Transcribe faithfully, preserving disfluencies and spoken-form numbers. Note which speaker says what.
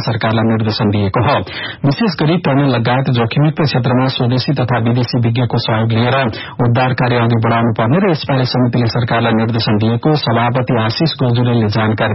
Speaker 1: सरकारलाई निर्देशन दिएको हो। विशेष गरी टनल लगायत जोखिमयुक्त क्षेत्रमा स्वदेशी तथा विदेशी विज्ञको सहयोग लिएर उद्धार कार्य अघि बढ़ाउनु पर्ने र यसबारे समितिले सरकारलाई निर्देशन दिएको सभापति आशिष गोजुरेलले जानकारी